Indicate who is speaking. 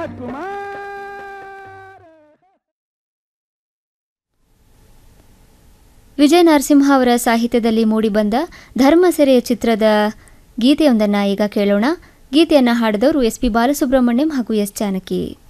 Speaker 1: ವಿಜಯ ನರಸಿಂಹ ಅವರ ಸಾಹಿತ್ಯದಲ್ಲಿ ಮೂಡಿಬಂದ ಧರ್ಮಸೆರೆಯ ಚಿತ್ರದ ಗೀತೆಯೊಂದನ್ನು ಈಗ ಕೇಳೋಣ. ಗೀತೆಯನ್ನು ಹಾಡಿದವರು ಎಸ್ ಪಿ ಬಾಲಸುಬ್ರಹ್ಮಣ್ಯಂ ಹಾಗೂ ಎಸ್ ಜಾನಕಿ.